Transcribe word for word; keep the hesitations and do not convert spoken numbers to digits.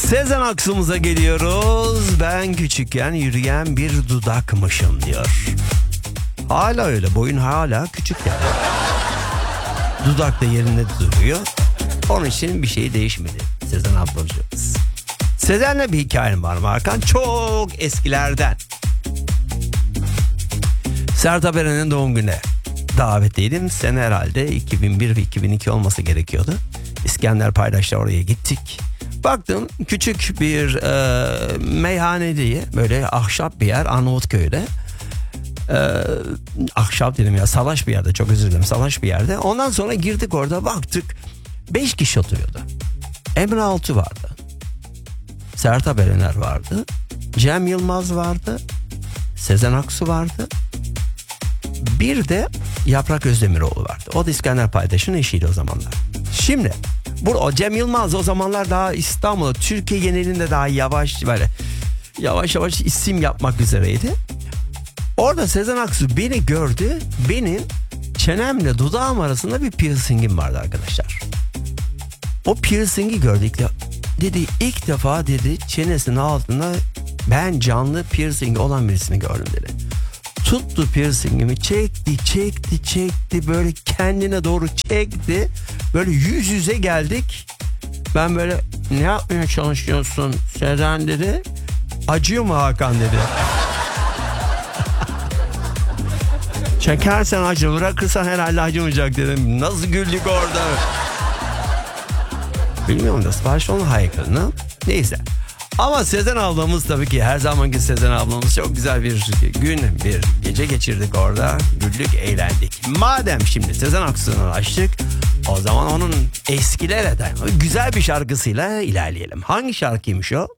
Sezen Aksu'muza geliyoruz. Ben küçükken yürüyen bir dudakmışım diyor. Hala öyle, boyun hala küçük yani. Dudak da yerinde duruyor. Onun için bir şey değişmedi Sezen ablacığız. Sezen'le bir hikayem var Hakan. Çok eskilerden. Sertab Erener'in doğum gününe davetliydim. Sene herhalde iki bin bir ve iki bin iki olması gerekiyordu. İskender Paydaş'la oraya gittik. Baktım küçük bir e, meyhane diye, böyle ahşap bir yer Arnavutköy'de. E, ahşap dedim ya, salaş bir yerde, çok özür dilerim, salaş bir yerde. Ondan sonra girdik, orada baktık beş kişi oturuyordu. Emre Altuğ vardı. Sertab Erener vardı. Cem Yılmaz vardı. Sezen Aksu vardı. Bir de Yaprak Özdemiroğlu vardı. O da İskender Paydaş'ın eşiydi o zamanlar. Şimdi bu o Cem Yılmaz o zamanlar daha İstanbul'da, Türkiye genelinde daha yavaş böyle yavaş yavaş isim yapmak üzereydi. Orada Sezen Aksu beni gördü. Benim çenemle dudağım arasında bir piercingim vardı arkadaşlar. O piercingi gördük. Dedi ilk defa dedi çenesinin altında ben canlı piercing olan birisini gördüm dedi. Tuttu piercingimi, çekti çekti çekti, böyle kendine doğru çekti. Böyle yüz yüze geldik. Ben böyle ne yapmaya çalışıyorsun Sezen dedi. Acıyor mu Hakan dedi. Çekersen acı, bırakırsan herhalde acımayacak dedim. Nasıl güldük orada. Bilmiyorum da sipariş onun haykırını. Neyse. Ama Sezen ablamız tabii ki her zamanki Sezen ablamız, çok güzel bir gün, bir gece geçirdik orada. Güldük, eğlendik. Madem şimdi Sezen Aksu'nu açtık, o zaman onun eskilere dayanan güzel bir şarkısıyla ilerleyelim. Hangi şarkıymış o?